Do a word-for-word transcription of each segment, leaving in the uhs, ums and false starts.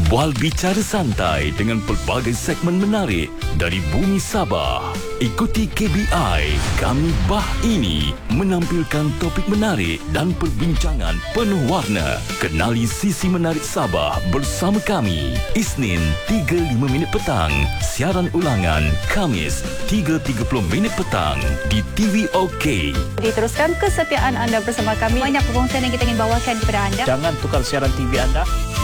Bual bicara santai dengan pelbagai segmen menarik dari bumi Sabah. Ikuti K B I Kami Bah Ini menampilkan topik menarik dan perbincangan penuh warna. Kenali sisi menarik Sabah bersama kami. Isnin tiga lima minit petang. Siaran ulangan Khamis tiga tiga puluh minit petang di T V OK. Diteruskan kesetiaan anda bersama kami. Banyak perkongsian yang kita ingin bawakan kepada anda. Jangan tukar siaran T V anda.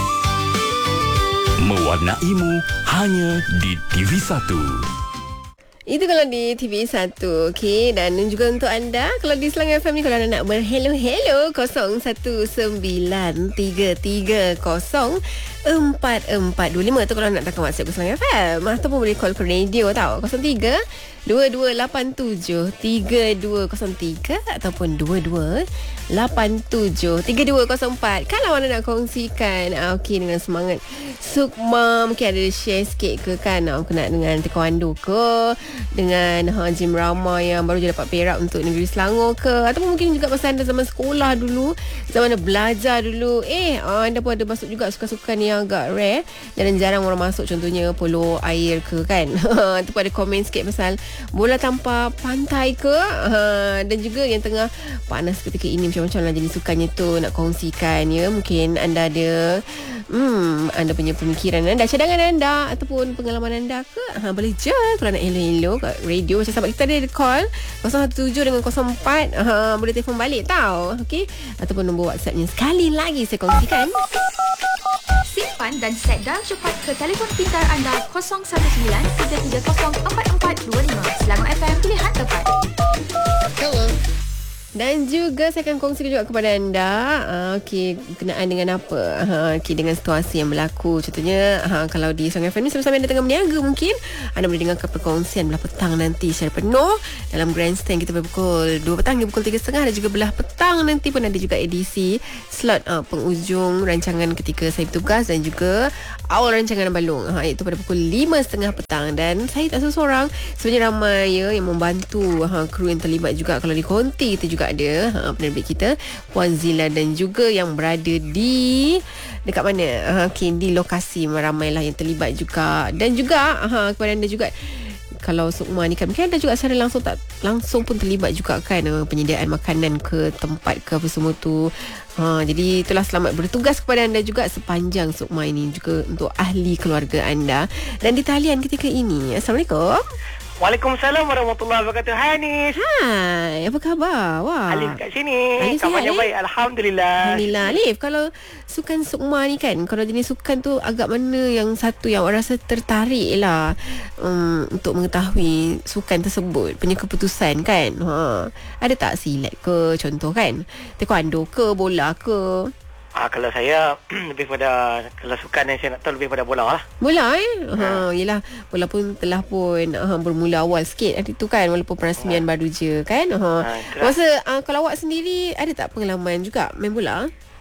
Mewarnaimu hanya di T V satu. Itu kalau di T V satu, okey. Dan juga untuk anda, kalau di Selangor F M ni, kalau anda nak berhello-hello, kosong satu sembilan tiga tiga kosong empat empat dua lima. Tu kalau nak datang WhatsApp ke Selangor F M. Ataupun boleh call ke radio tau, kosong tiga dua dua lapan tujuh tiga dua kosong tiga ataupun dua dua lapan tujuh tiga dua kosong empat. Kalau anda nak kongsikan okey dengan semangat Sukma, mungkin ada share sikit ke kan, nak kena dengan taekwondo ke, dengan ha, gym Rama yang baru je dapat perak untuk negeri Selangor ke, ataupun mungkin juga pasal anda zaman sekolah dulu, zaman anda belajar dulu, eh anda pun ada masuk juga sukan-sukan yang agak rare dan jarang orang masuk, contohnya polo air ke kan. Ataupun ada komen sikit pasal bola tanpa pantai ke, ha, dan juga yang tengah panas ketika ini, macam-macam lah jenis sukannya tu nak kongsikan ya. Mungkin anda ada hmm, anda punya pemikiran anda, cadangan anda ataupun pengalaman anda ke, ha, boleh je kalau nak hello-hello kat radio. Macam sahabat kita ada call kosong satu tujuh dengan kosong empat, ha, boleh telefon balik tau, okey, ataupun nombor WhatsAppnya sekali lagi saya kongsikan. Simpan dan set dial cepat ke telefon pintar anda kosong satu sembilan tiga tiga kosong empat empat dua lima. Selangor F M, pilihan tepat. Hello. Dan juga saya akan kongsikan juga kepada anda uh, okey, berkenaan dengan apa, uh, okey, dengan situasi yang berlaku. Contohnya uh, kalau di Selangor F M ni, sama-sama anda tengah berniaga, mungkin anda boleh dengarkan perkongsian belah petang nanti secara penuh dalam grandstand kita pada pukul dua petang hingga pukul tiga tiga puluh, dan juga belah petang nanti pun ada juga edisi slot uh, penghujung rancangan ketika saya bertugas dan juga awal rancangan balung, uh, iaitu pada pukul lima tiga puluh petang. Dan saya tak seorang, sebenarnya ramai ya yang membantu uh, kru yang terlibat juga. Kalau di konti kita juga ada ha, penerbit kita Puan Zila, dan juga yang berada di dekat mana, ha, okay, di lokasi ramailah yang terlibat juga. Dan juga ha, kepada anda juga, kalau Sukma ni kan mungkin anda juga secara langsung tak langsung pun terlibat juga kan, uh, penyediaan makanan ke tempat ke apa semua tu. Ha, jadi itulah, selamat bertugas kepada anda juga sepanjang Sukma ini, juga untuk ahli keluarga anda. Dan di talian ketika ini, Assalamualaikum. Waalaikumsalam warahmatullahi wabarakatuh. Hai Anis. Hai, apa khabar? Wah, Alif kat sini. Alif kabarnya sihat, baik, Alhamdulillah. Alhamdulillah. Alif, kalau sukan Sukma ni kan, kalau jenis sukan tu agak mana yang satu yang awak rasa tertarik lah um, untuk mengetahui sukan tersebut, punya keputusan kan? Ha. Ada tak silat ke contoh kan? Taekwondo ke, bola ke? Ah, kalau saya lebih pada, kalau sukan yang saya nak tahu lebih pada bola lah. Bola eh? Ha, yelah, bola pun telah pun ha, bermula awal sikit hari tu kan, walaupun perasmian ha. baru je kan. Ha. Ha, Masa uh, kalau awak sendiri ada tak pengalaman juga main bola?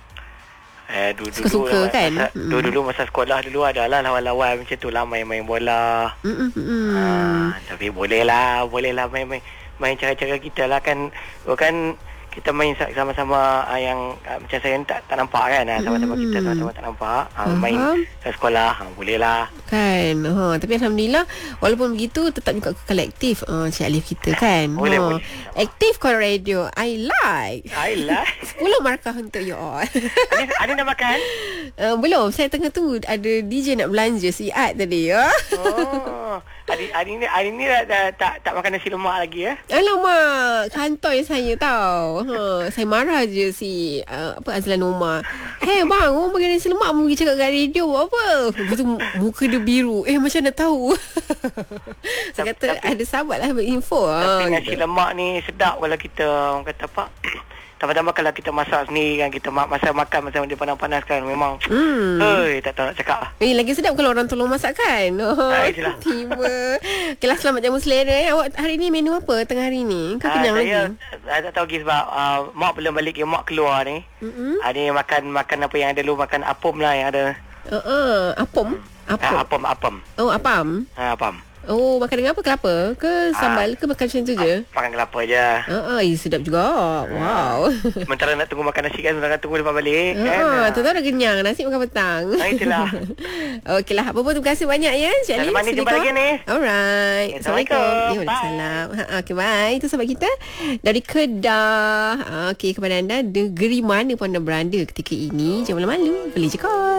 Eh, dulu, suka-suka dulu, kan? Masa, mm. dulu, dulu masa sekolah dulu adalah lawan-lawan macam tu lah, main-main bola. Mm-mm, mm-mm. Ha, tapi boleh lah, boleh lah main-main main cara-cara kita lah kan. Kan kita main sama-sama uh, yang uh, macam saya tak tak nampak kan, uh, sama-sama kita sama-sama tak nampak, uh, main kat sekolah, uh, boleh lah kan. Ha, tapi Alhamdulillah, walaupun begitu tetap juga kolektif uh, Cik Alif kita kan. Boleh, ha. boleh. Aktif call radio, I like. I like. sepuluh markah untuk you all. Ada ada dah makan? Uh, belum, saya tengah tunggu ada D J nak belanja si Ad tadi ya. Oh, hari, hari ni hari ni dah, dah tak tak makan nasi lemak lagi ya. Alamak, kantoi saya tahu. Ha, saya marah je si uh, apa Azlan Umar. Hey bang, orang bagi nasi lemak pergi cakap kat radio buat apa? Lepas tu muka dia biru. Eh macam mana tahu? Saya kata tapi, ada sahabat lah berinfo. Tapi ha, nasi gitu. lemak ni sedap kalau kita, orang kata apa, tambah-tambah kalau kita masak sendiri kan, kita masa makan masa dia panas-panas kan, memang hmm. Hei, tak tahu nak cakap lah. Eh, lagi sedap kalau orang tolong masak kan. Oh, tiba. Okeylah, selamat jamu selera eh. Awak hari ni menu apa tengah hari ni? Kau kenyang saya, lagi? Saya tak tahu lagi sebab uh, mak belum balik, mak keluar ni. Mm-hmm. Ada uh, makan makan apa yang ada dulu, makan apam lah yang ada. Uh, uh, apam? Apam. Uh, apam, apam. Oh, apam. Uh, apam. Oh, makan dengan apa? Kelapa ke sambal ke makan macam tu je? Makan kelapa je. Ah, uh, uh, sedap juga. Wow. Sementara nak tunggu makan nasi kan, sementara tunggu lepas balik Ah, kan. uh, tu dah kenyang. Nasi makan petang. Ah, itulah. Okeylah. Apa pun terima kasih banyak ya. Cik Ali. Jangan mandi, jumpa lagi ni. Alright. Okay, Assalamualaikum. Assalamualaikum. Waalaikumsalam. Ha, okay, bye. Itu sahabat kita dari Kedah. Okey, kepada anda, negeri mana pun anda berada ketika ini, jangan malu-malu. Boleh je call.